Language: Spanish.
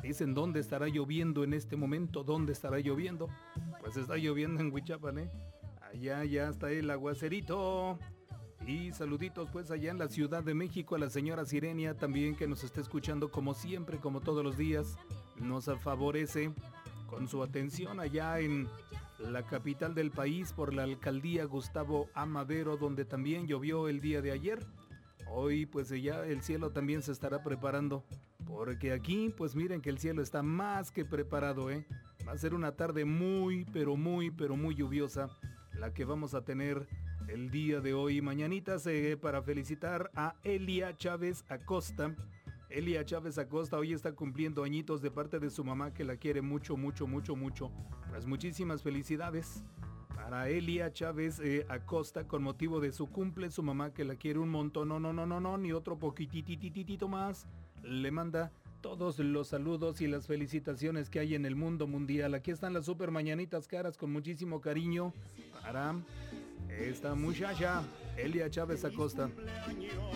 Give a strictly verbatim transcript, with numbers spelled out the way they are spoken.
Dicen, ¿dónde estará lloviendo en este momento? ¿Dónde estará lloviendo? Pues está lloviendo en Huichapan, ¿eh? Allá ya está el aguacerito. Y saluditos pues allá en la Ciudad de México a la señora Sirenia también, que nos está escuchando como siempre, como todos los días. Nos favorece con su atención allá en la capital del país por la alcaldía Gustavo A. Madero, donde también llovió el día de ayer. Hoy pues ya el cielo también se estará preparando, porque aquí pues miren que el cielo está más que preparado, ¿eh? Va a ser una tarde muy, pero muy, pero muy lluviosa la que vamos a tener el día de hoy. Mañanitas eh, para felicitar a Elia Chávez Acosta. Elia Chávez Acosta hoy está cumpliendo añitos de parte de su mamá, que la quiere mucho, mucho, mucho, mucho. Pues muchísimas felicidades para Elia Chávez eh, Acosta con motivo de su cumple. Su mamá, que la quiere un montón, no, no, no, no, no, ni otro poquitititito más. Le manda todos los saludos y las felicitaciones que hay en el mundo mundial. Aquí están las super mañanitas caras con muchísimo cariño para esta muchacha, Elia Chávez Acosta.